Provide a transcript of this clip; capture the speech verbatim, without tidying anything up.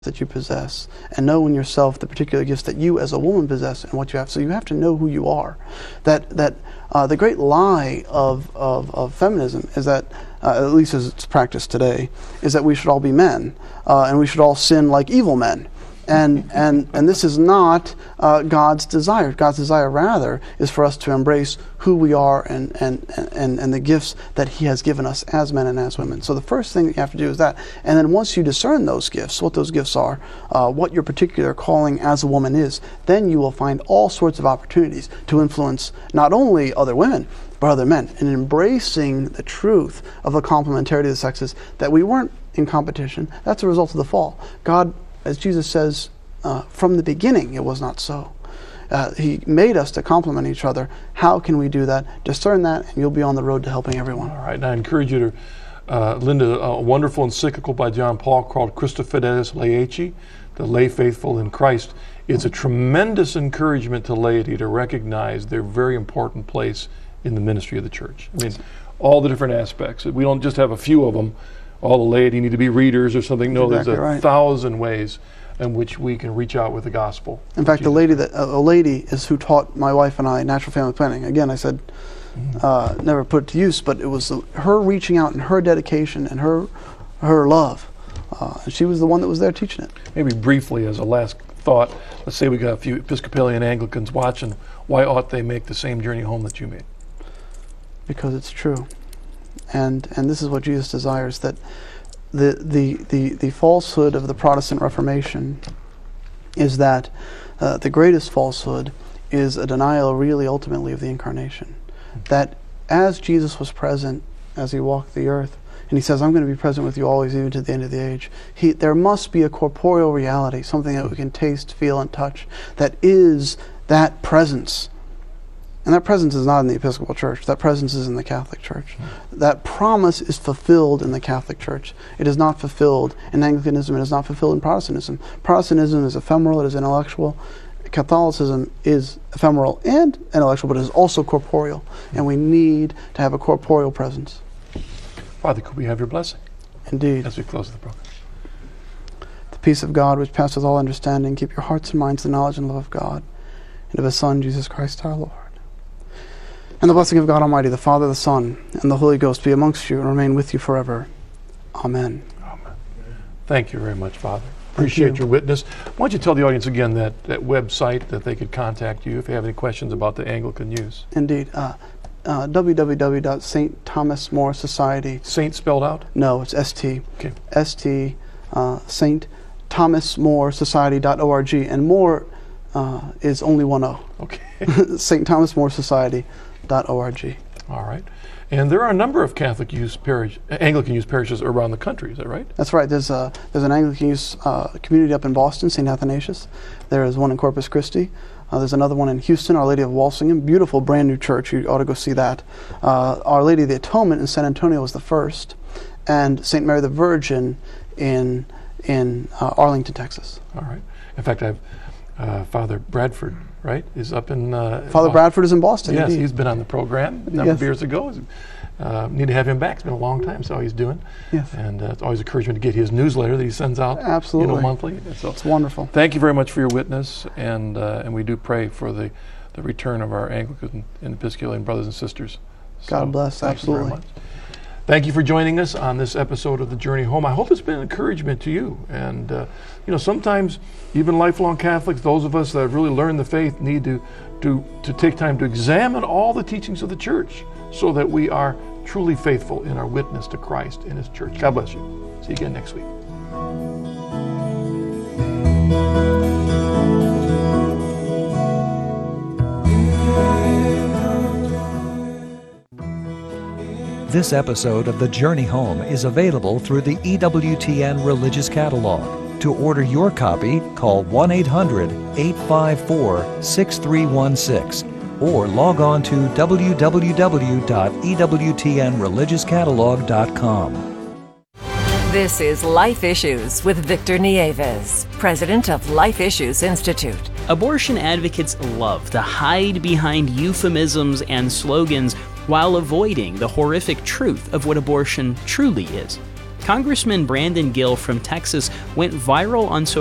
that you possess, and know in yourself the particular gifts that you as a woman possess and what you have. So you have to know who you are. That that uh, the great lie of, of, of feminism is that, uh, at least as it's practiced today, is that we should all be men, uh, and we should all sin like evil men. And and and this is not uh, God's desire. God's desire, rather, is for us to embrace who we are and and, and and the gifts that He has given us as men and as women. So the first thing that you have to do is that. And then once you discern those gifts, what those gifts are, uh, what your particular calling as a woman is, then you will find all sorts of opportunities to influence not only other women, but other men. And embracing the truth of the complementarity of the sexes, that we weren't in competition. That's a result of the fall. God, as Jesus says, uh, from the beginning, it was not so. Uh, he made us to complement each other. How can we do that? Discern that, and you'll be on the road to helping everyone. All right, and I encourage you to, uh, Linda, a wonderful encyclical by John Paul called Christa Fidelis Laici, the lay faithful in Christ. It's a tremendous encouragement to laity to recognize their very important place in the ministry of the church. I mean, all the different aspects. We don't just have a few of them. All the laity need to be readers or something. No, exactly there's a right. thousand ways in which we can reach out with the gospel. In fact, the lady that uh, a lady is who taught my wife and I natural family planning. Again, I said uh, never put it to use, but it was uh, her reaching out and her dedication and her her love. Uh, she was the one that was there teaching it. Maybe briefly, as a last thought, let's say we got a few Episcopalian Anglicans watching. Why ought they make the same journey home that you made? Because it's true. And and this is what Jesus desires, that the, the, the, the falsehood of the Protestant Reformation is that uh, the greatest falsehood is a denial really ultimately of the incarnation. That as Jesus was present as He walked the earth, and He says, I'm going to be present with you always, even to the end of the age, he, there must be a corporeal reality, something that we can taste, feel, and touch, that is that presence. And that presence is not in the Episcopal Church. That presence is in the Catholic Church. That promise is fulfilled in the Catholic Church. It is not fulfilled in Anglicanism. It is not fulfilled in Protestantism. Protestantism is ephemeral. It is intellectual. Catholicism is ephemeral and intellectual, but it is also corporeal. And we need to have a corporeal presence. Father, could we have your blessing? Indeed. As we close the program. The peace of God, which passeth all understanding, keep your hearts and minds to the knowledge and love of God, and of His Son, Jesus Christ our Lord. And the blessing of God Almighty, the Father, the Son, and the Holy Ghost be amongst you and remain with you forever. Amen. Amen. Thank you very much, Father. Appreciate you. your witness. Why don't you tell the audience again that, that website that they could contact you if they have any questions about the Anglican news? Indeed. Uh, uh, w w w dot Saint Thomas More Society. Saint spelled out? No, it's S T. Okay. S T, uh, Saint Thomas More Society dot org. And more uh, is only one O. Okay. Saint Thomas More Society dot org. All right. And there are a number of Catholic youth parish, Anglican youth parishes around the country, is that right? That's right. There's a there's an Anglican youth uh, community up in Boston, Saint Athanasius. There is one in Corpus Christi. Uh, there's another one in Houston, Our Lady of Walsingham. Beautiful, brand new church. You ought to go see that. Uh, Our Lady of the Atonement in San Antonio was the first, and Saint Mary the Virgin in in uh, Arlington, Texas. All right. In fact, I have uh, Father Bradford, right, is up in uh, Father Boston. Bradford is in Boston. Yes, indeed. he's been on the program a number Yes. of years ago. Uh, need to have him back. It's been a long time, so he's doing. Yes. And uh, it's always encouragement to get his newsletter that he sends out. Absolutely. You know, monthly. So It's wonderful. thank you very much for your witness, and uh, and we do pray for the, the return of our Anglican and Episcopalian brothers and sisters. God So, bless. thank Absolutely. You very much. Thank you for joining us on this episode of The Journey Home. I hope it's been an encouragement to you. And, uh, you know, sometimes even lifelong Catholics, those of us that have really learned the faith, need to, to, to take time to examine all the teachings of the Church so that we are truly faithful in our witness to Christ and His Church. God bless you. See you again next week. This episode of The Journey Home is available through the E W T N Religious Catalog. To order your copy, call one eight hundred, eight five four, six three one six or log on to w w w dot e w t n religious catalog dot com. This is Life Issues with Victor Nieves, president of Life Issues Institute. Abortion advocates love to hide behind euphemisms and slogans while avoiding the horrific truth of what abortion truly is. Congressman Brandon Gill from Texas went viral on social